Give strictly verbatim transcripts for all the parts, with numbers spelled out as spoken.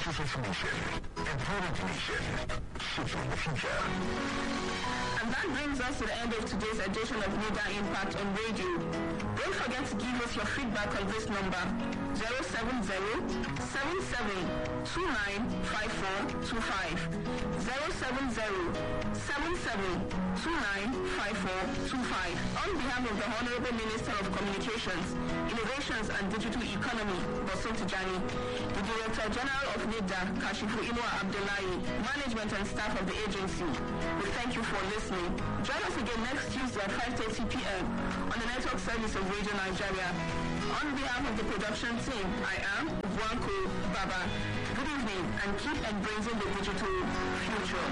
information, empowering nation, shaping the future. And that brings us to the end of today's edition of Media Impact on Radio. Don't forget to give us your feedback on this number, zero seven zero, seven seven two nine five four two five, zero seven zero, seven seven two nine five four two five. On behalf of the Honorable Minister of Communications, Innovations and Digital Economy, Bosun Tijani, the Director General of NIDA, Kashifu Inua Abdullahi, management and staff of the agency, we thank you for listening. Join us again next Tuesday at five thirty p.m. on the network service of Radio Nigeria. On behalf of the production team, I am Wanko Baba. Good evening and keep embracing the digital future.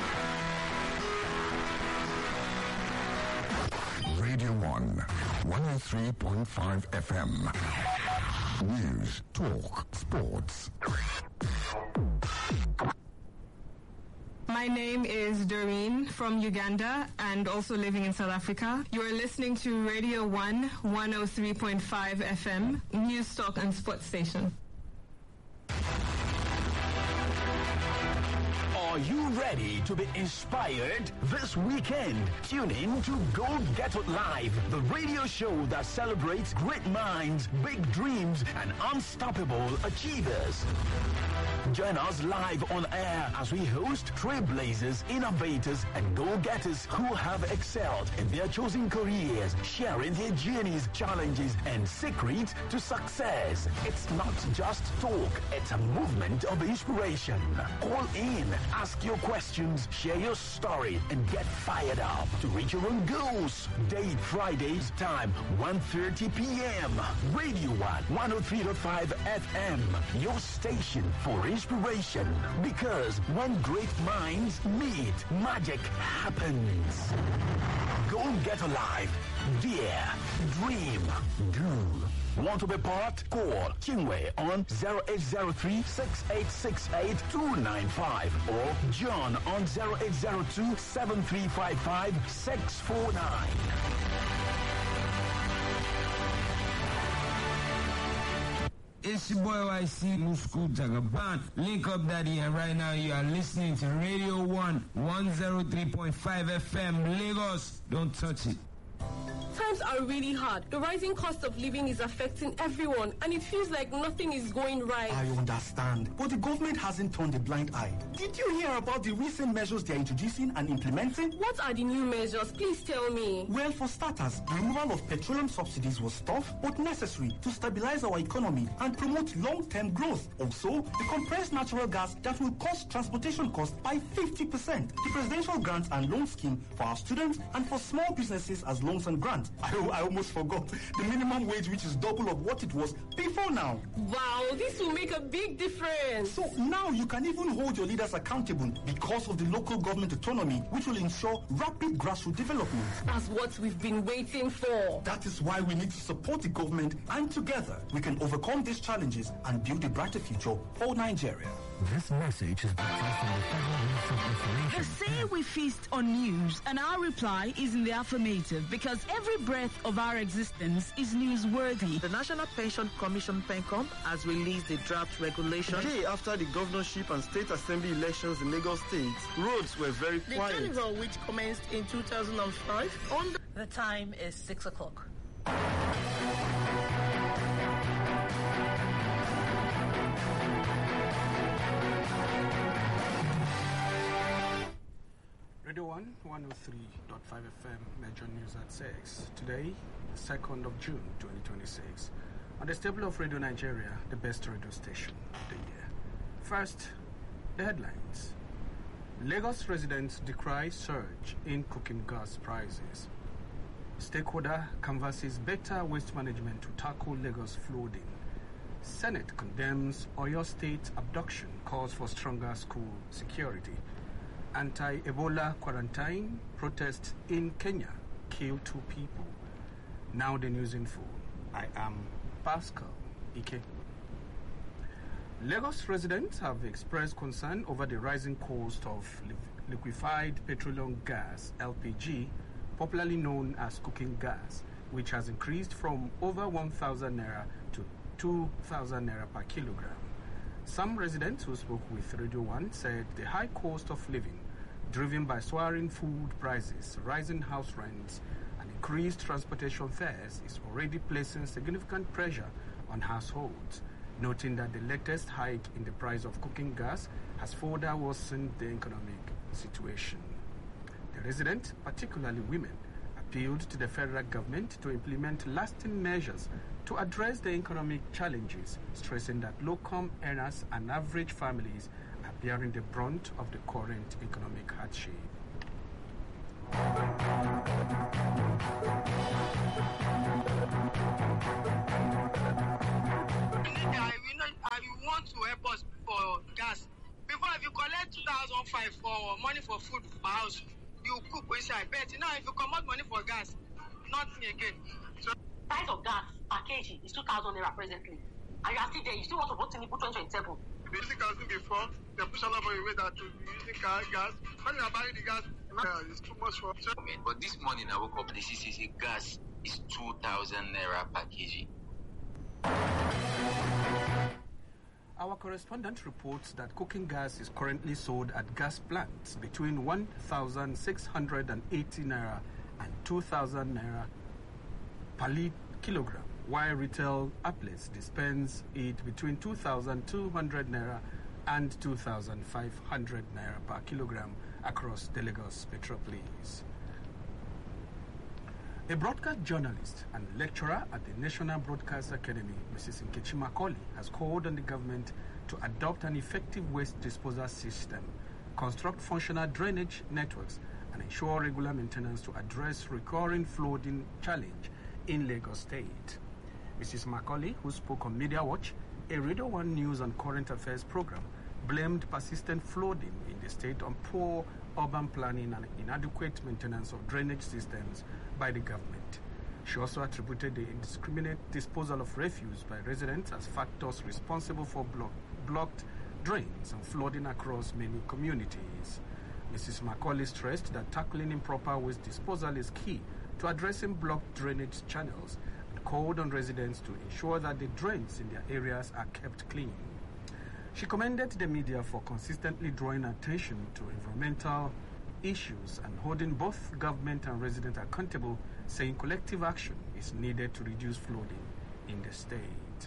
Radio one, one oh three point five F M. News, talk, sports. My name is Doreen from Uganda and also living in South Africa. You are listening to Radio one, one oh three point five F M, news, talk and sports station. Are you ready to be inspired this weekend? Tune in to Go Get It Live, the radio show that celebrates great minds, big dreams, and unstoppable achievers. Join us live on air as we host trailblazers, innovators, and go-getters who have excelled in their chosen careers, sharing their journeys, challenges, and secrets to success. It's not just talk, it's a movement of inspiration. Call in, ask your questions, share your story, and get fired up to reach your own goals. Date Fridays, time one thirty p.m. Radio one, one oh three point five F M, your station for inspiration. Because when great minds meet, magic happens. Go Get Alive. Dare. Dream. Do. Want to be part? Call Chingwe on zero eight zero three, six eight six eight, two nine five or John on zero eight zero two, seven three five five, six four nine. It's your boy Y C Musku Jagaban. Link up daddy, and right now you are listening to Radio one, one oh three point five F M Lagos. Don't touch it. Times are really hard. The rising cost of living is affecting everyone, and it feels like nothing is going right. I understand, but the government hasn't turned a blind eye. Did you hear about the recent measures they are introducing and implementing? What are the new measures? Please tell me. Well, for starters, the removal of petroleum subsidies was tough but necessary to stabilize our economy and promote long-term growth. Also, the compressed natural gas that will cost transportation costs by fifty percent. The presidential grant and loan scheme for our students and for small businesses as loans and grants. I, I almost forgot the minimum wage, which is double of what it was before now. Wow, this will make a big difference. So now you can even hold your leaders accountable because of the local government autonomy, which will ensure rapid grassroots development. That's what we've been waiting for. That is why we need to support the government, and together we can overcome these challenges and build a brighter future for Nigeria. This message is broadcast from the Federal Ministry of Information. They say we feast on news, and our reply is in the affirmative because every breath of our existence is newsworthy. The National Pension Commission PENCOM has released a draft regulation. The day after the governorship and state assembly elections in Lagos State, roads were very the quiet. The carnival, which commenced in two thousand five, on the... The time is six o'clock. Radio one, one oh three point five F M, Major News at six. Today, second of June, twenty twenty-six. On the stable of Radio Nigeria, the best radio station of the year. First, the headlines. Lagos residents decry surge in cooking gas prices. Stakeholder canvasses better waste management to tackle Lagos flooding. Senate condemns Oyo State abduction, calls for stronger school security. Anti-Ebola quarantine protests in Kenya kill two people. Now the news in full. I am Pascal Ike. Lagos residents have expressed concern over the rising cost of liquefied petroleum gas, L P G, popularly known as cooking gas, which has increased from over one thousand naira to two thousand naira per kilogram. Some residents who spoke with Radio one said the high cost of living, driven by soaring food prices, rising house rents, and increased transportation fares, is already placing significant pressure on households, noting that the latest hike in the price of cooking gas has further worsened the economic situation. The residents, particularly women, appealed to the federal government to implement lasting measures to address the economic challenges, stressing that low-income earners and average families are bearing the brunt of the current economic hardship. I want to help us for gas. Before, if you collect two thousand five for money for food per house, you cook inside. But now, if you come out money for gas, nothing again. So, price of gas per kg is two thousand naira presently, and you are still there. You still want to vote Tinubu twenty twenty-seven. Using gas before, they push a lot of way that to using car gas. When you are buying the gas, uh, it's too much for. But this morning I woke up, the C C C gas is two thousand naira per kg. Our correspondent reports that cooking gas is currently sold at gas plants between one thousand six hundred eighty naira and two thousand naira per kilogram, while retail outlets dispense it between two thousand two hundred naira and two thousand five hundred naira per kilogram across the Lagos metropolis. A broadcast journalist and lecturer at the National Broadcast Academy, Missus Nkechi Macaulay, has called on the government to adopt an effective waste disposal system, construct functional drainage networks, and ensure regular maintenance to address recurring flooding challenge in Lagos State. Missus Macaulay, who spoke on Media Watch, a Radio one News and Current Affairs program, blamed persistent flooding in the state on poor urban planning and inadequate maintenance of drainage systems by the government. She also attributed the indiscriminate disposal of refuse by residents as factors responsible for block, blocked drains and flooding across many communities. Missus Macaulay stressed that tackling improper waste disposal is key to addressing blocked drainage channels and called on residents to ensure that the drains in their areas are kept clean. She commended the media for consistently drawing attention to environmental issues and holding both government and residents accountable, saying collective action is needed to reduce flooding in the state.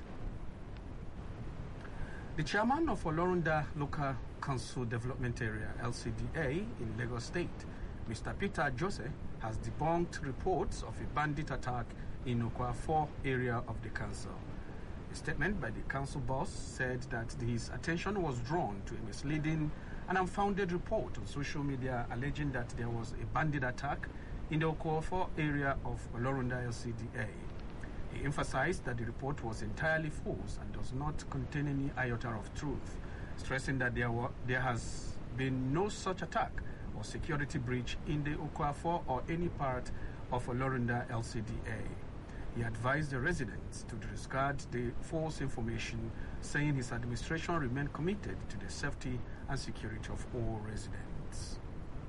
The chairman of Olorunda Local Council Development Area, L C D A, in Lagos State, Mister Peter Jose, has debunked reports of a bandit attack in Okwa area of the council. A statement by the council boss said that his attention was drawn to a misleading and unfounded report on social media alleging that there was a bandit attack in the Okwa area of Olorunda L C D A. He emphasized that the report was entirely false and does not contain any iota of truth, stressing that there, were, there has been no such attack or security breach in the Okwa or any part of Olorunda L C D A. He advised the residents to discard the false information, saying his administration remained committed to the safety and security of all residents.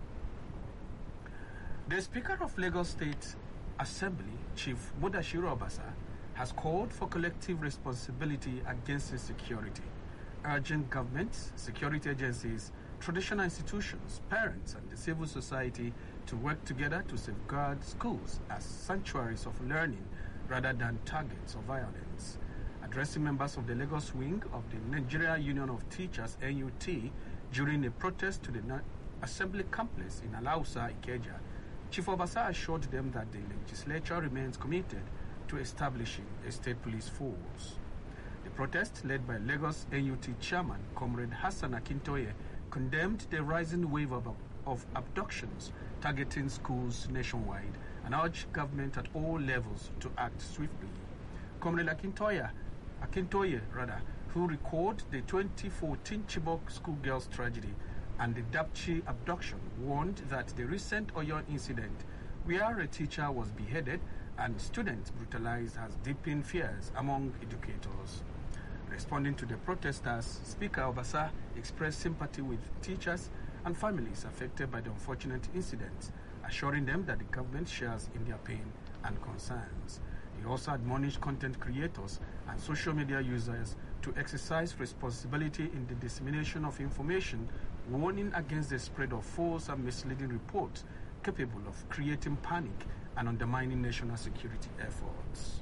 The Speaker of Lagos State Assembly, Chief Mudashiru Obasa, has called for collective responsibility against insecurity, urging governments, security agencies, traditional institutions, parents, and the civil society to work together to safeguard schools as sanctuaries of learning rather than targets of violence. Addressing members of the Lagos wing of the Nigeria Union of Teachers, N U T, during a protest to the Assembly complex in Alausa, Ikeja, Chief Obasa assured them that the legislature remains committed to establishing a state police force. The protest, led by Lagos N U T chairman, Comrade Hassan Akintoye, condemned the rising wave of, of abductions targeting schools nationwide and urged government at all levels to act swiftly. Comrade Akintoye, Akintoye rather, who recalled the twenty fourteen Chibok schoolgirls tragedy and the Dapchi abduction, warned that the recent Oyo incident, where a teacher was beheaded and students brutalized, has deepened fears among educators. Responding to the protesters, Speaker Obasa expressed sympathy with teachers and families affected by the unfortunate incidents, assuring them that the government shares in their pain and concerns. He also admonished content creators and social media users to exercise responsibility in the dissemination of information, warning against the spread of false and misleading reports capable of creating panic and undermining national security efforts.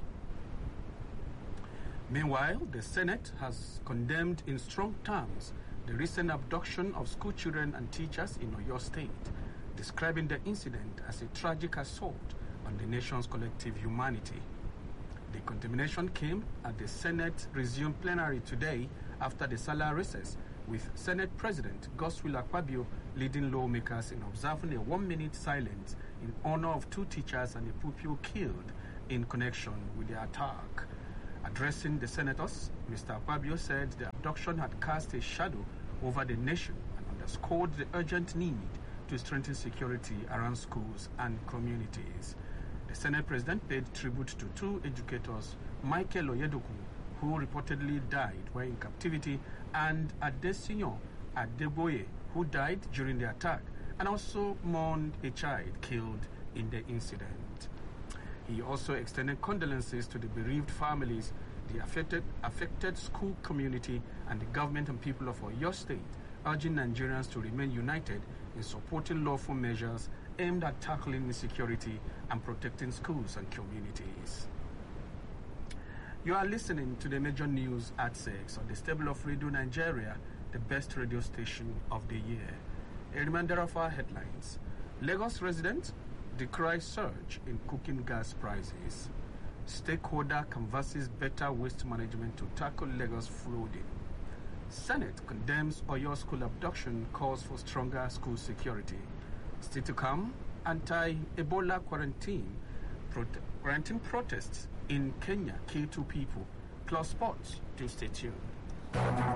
Meanwhile, the Senate has condemned in strong terms the recent abduction of school children and teachers in Oyo State, describing the incident as a tragic assault on the nation's collective humanity. The condemnation came at the Senate resumed plenary today after the Salah recess, with Senate President Godswill Akpabio leading lawmakers in observing a one-minute silence in honor of two teachers and a pupil killed in connection with the attack. Addressing the senators, Mister Akpabio said the abduction had cast a shadow over the nation and underscored the urgent need to strengthen security around schools and communities. The Senate President paid tribute to two educators, Michael Oyedoku, who reportedly died while in captivity, and Adesinyo Adeboye, who died during the attack, and also mourned a child killed in the incident. He also extended condolences to the bereaved families, the affected, affected school community, and the government and people of Oyo State, urging Nigerians to remain united in supporting lawful measures aimed at tackling insecurity and protecting schools and communities. You are listening to the major news at six on the stable of Radio Nigeria, the best radio station of the year. A reminder of our headlines. Lagos residents decry surge in cooking gas prices. Stakeholder canvasses better waste management to tackle Lagos flooding. Senate condemns Oyo school abduction, calls for stronger school security. Still to come, anti-Ebola quarantine, prote- quarantine protests in Kenya kill two people, plus sports. Do stay tuned.